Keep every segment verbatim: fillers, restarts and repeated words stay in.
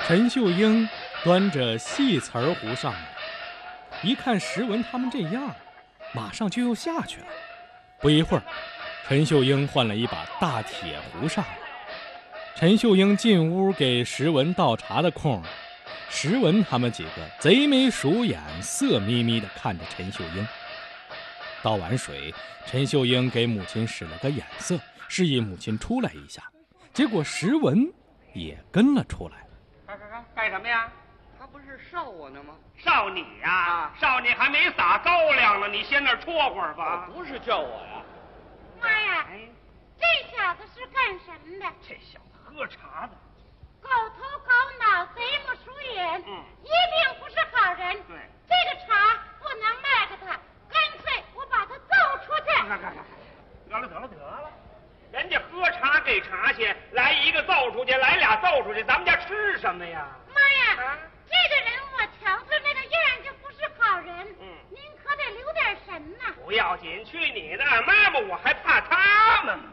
陈秀英端着细瓷儿壶上来，一看石文他们这样，马上就又下去了。不一会儿，陈秀英换了一把大铁壶上来。陈秀英进屋给石文倒茶的空，石文他们几个贼眉鼠眼，色眯眯地看着陈秀英。倒完水，陈秀英给母亲使了个眼色，示意母亲出来一下。结果石文也跟了出来。 干干干干什么呀？ 他不是烧我呢吗？ 烧你呀、啊！烧你还没撒高粱呢，你先那儿戳会儿吧。 不是叫我呀。 妈呀，哎、这小子是干什么的？ 这小子喝茶的， 狗头狗脑，贼目鼠眼，嗯，一定不是好人。 对， 这个茶不能卖给他，干脆我把他揍出去。 得了得了得了，人家喝茶给茶去，来一个揍出去，来俩揍出去，咱们家吃什么呀？ 妈呀，啊、这个人我瞧他那个样就不是好人。嗯，您可得留点神呐。 不要紧，去你的！妈妈，我还怕他们吗？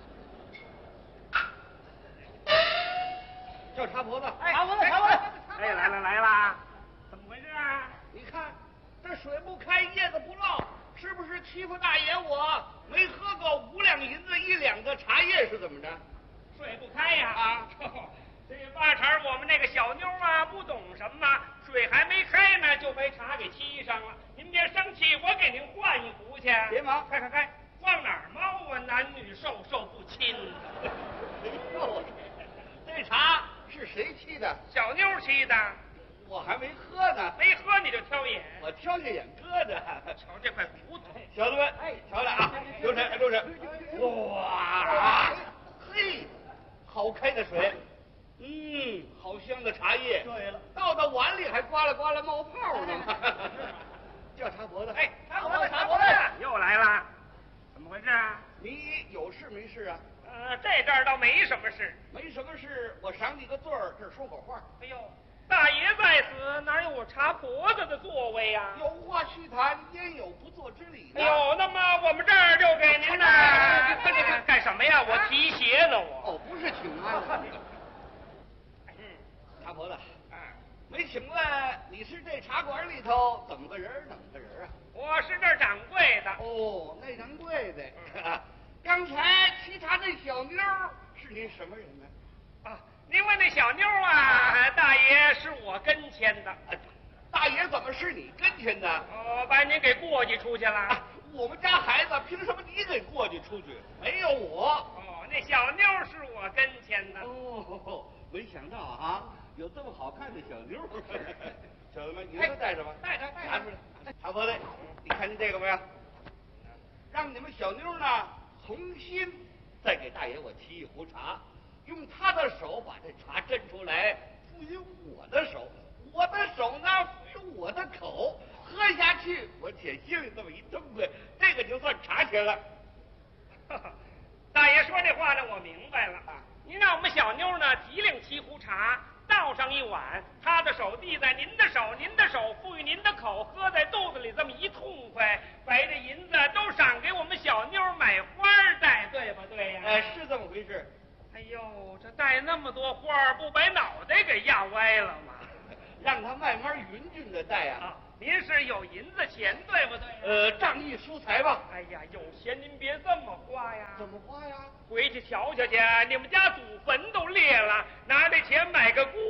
叫茶婆子， 哎， 茶婆子，茶婆子， 哎，来了来了，怎么回事啊？ 你看这水不开，叶子不漏，是不是欺负大爷我？没喝够五两银子一两个茶叶是怎么着？ 水不开呀！ 啊， 这八成我们那个小妞啊不懂什么，水还没开呢就被茶给沏上了。您别生气，我给您换一壶去。 别忙， 开开开，往哪儿猫啊？男女授受不亲。 哎呦，这茶是谁沏的？ 小妞沏的。 我还没喝呢。 没喝你就挑眼？ 我挑下眼搁着。 瞧这块骨头， 小子们，哎，瞧着啊，留神，留神。哇，嘿，好开的水。嗯，好香的茶叶。 对了， 倒到碗里还呱啦呱啦冒泡呢。叫茶婆子。 哎， 茶婆子，茶婆子， 又来了，怎么回事啊？ 你有事没事啊？ 呃，这阵儿倒没什么事。 没什么事，我赏你个罪儿，这儿说会儿话。 哎呦，大爷在此，哪有我茶婆子的座位呀、啊？ 有话须谈，焉有不做之理呢？ 哎呦，那么我们这儿就给您呢。干什么呀？我提鞋呢，我。 哦，不是请安。嗯，茶婆子，啊，没请问你是这茶馆里头怎么个人怎么个人啊？ 我是这儿掌柜的。 哦，那掌柜的。嗯、刚才沏茶那小妞是您什么人呢？ 啊，您问那小妞啊，大爷是我跟前的。 啊、大爷怎么是你跟前的？ 哦，把您给过继出去了。啊、 我们家孩子凭什么你给过继出去？没有我。 哦，那小妞是我跟前的。 哦，没想到啊，有这么好看的小妞。小子们，你们都带着吧？ 带着，带着。 拿出来。茶婆子，你看见这个没有？让你们小妞呢重新再给大爷我沏一壶茶，用他的手把这茶斟出来，赋予我的手，我的手呢赋予我的口，喝下去我且心里这么一痛快，这个就算茶钱了。 大爷说这话呢，我明白了。您让我们小妞呢提领沏壶茶，倒上一碗，她的手递在您的手，您的手赋予您的口，喝在肚子里这么一痛快，把这银子都赏给我们小妞买花戴，对不对呀？ 哎，是这么回事。 哎呦，这戴那么多花，不把脑袋给压歪了吗？ 让他慢慢匀匀的戴啊。 啊，您是有银子钱，对不对？ 呃，仗义疏财吧。 哎呀，有钱您别这么花呀。 怎么花呀？ 回去瞧瞧去，你们家祖坟都裂了，拿这钱买个姑